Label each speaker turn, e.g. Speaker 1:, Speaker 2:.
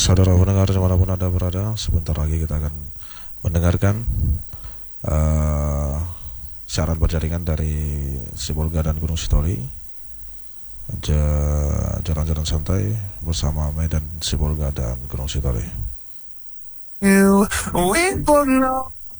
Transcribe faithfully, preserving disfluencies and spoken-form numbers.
Speaker 1: saudara pendengar dimanapun Anda berada, sebentar lagi kita akan mendengarkan uh, siaran berjaringan dari Sibolga dan Gunung Sitoli, jalan-jalan santai bersama Medan, Sibolga dan Gunung Sitoli. You, we both know.